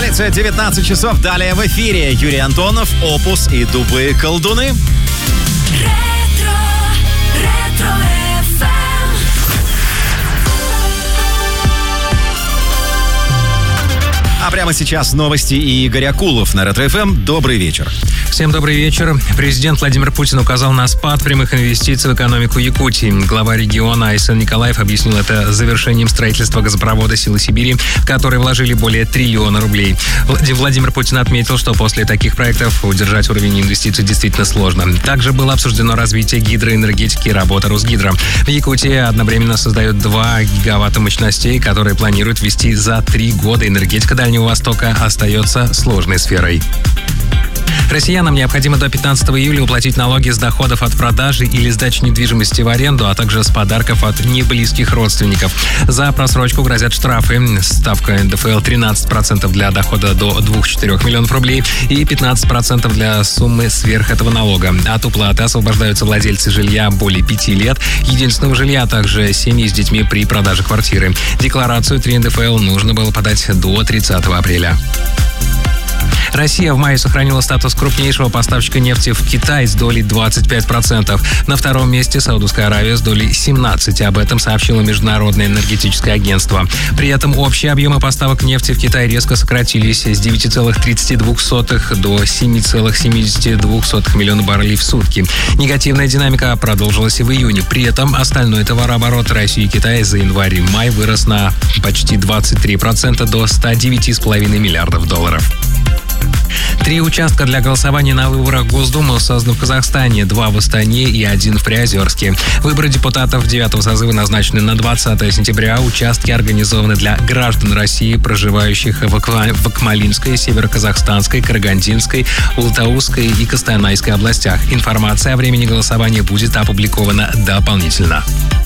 Продолжается 19 часов. Далее в эфире Юрий Антонов, Опус и Тупые колдуны. А прямо сейчас новости и Игорь Акулов на Ретро-ФМ. Добрый вечер. Всем добрый вечер. Президент Владимир Путин указал на спад прямых инвестиций в экономику Якутии. Глава региона Айсен Николаев объяснил это завершением строительства газопровода «Силы Сибири», в который вложили более 1 триллиона рублей. Владимир Путин отметил, что после таких проектов удержать уровень инвестиций действительно сложно. Также было обсуждено развитие гидроэнергетики и работа Росгидро. В Якутии одновременно создают 2 гигаватта мощностей, которые планируют ввести за 3 года. Энергетика Дальнего Востока остается сложной сферой. Россиянам необходимо до 15 июля уплатить налоги с доходов от продажи или сдачи недвижимости в аренду, а также с подарков от неблизких родственников. За просрочку грозят штрафы. Ставка НДФЛ 13% для дохода до 2-4 миллионов рублей и 15% для суммы сверх этого налога. От уплаты освобождаются владельцы жилья более 5 лет, единственного жилья, а также семьи с детьми при продаже квартиры. Декларацию 3 НДФЛ нужно было подать до 30 апреля. Россия в мае сохранила статус крупнейшего поставщика нефти в Китай с долей 25%. На втором месте Саудовская Аравия с долей 17%. Об этом сообщило Международное энергетическое агентство. При этом общие объемы поставок нефти в Китай резко сократились с 9,32 до 7,72 миллиона баррелей в сутки. Негативная динамика продолжилась и в июне. При этом остальной товарооборот России и Китая за январь и май вырос на почти 23% до 109,5 миллиардов долларов. 3 участка для голосования на выборах в Госдуму созданы в Казахстане, 2 в Астане и 1 в Приозерске. Выборы депутатов 9-го созыва назначены на 20 сентября. Участки организованы для граждан России, проживающих в Акмолинской, Североказахстанской, Карагандинской, Ултаусской и Костанайской областях. Информация о времени голосования будет опубликована дополнительно.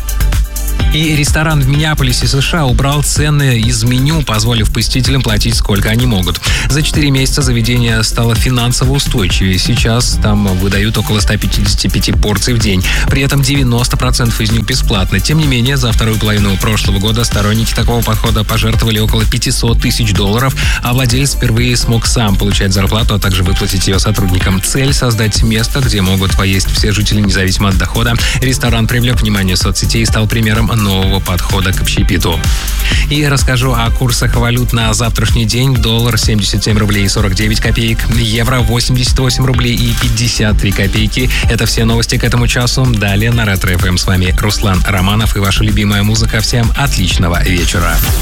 И ресторан в Миннеаполисе, США, убрал цены из меню, позволив посетителям платить сколько они могут. За 4 месяца заведение стало финансово устойчивее. Сейчас там выдают около 155 порций в день. При этом 90% из них бесплатно. Тем не менее, за вторую половину прошлого года сторонники такого подхода пожертвовали около $500 тысяч, а владелец впервые смог сам получать зарплату, а также выплатить ее сотрудникам. Цель — создать место, где могут поесть все жители, независимо от дохода. Ресторан привлек внимание соцсетей и стал примером нового подхода к общепиту. И расскажу о курсах валют на завтрашний день. Доллар 77 рублей 49 копеек, евро 88 рублей и 53 копейки. Это все новости к этому часу. Далее на Ретро-ФМ с вами Руслан Романов и ваша любимая музыка. Всем отличного вечера.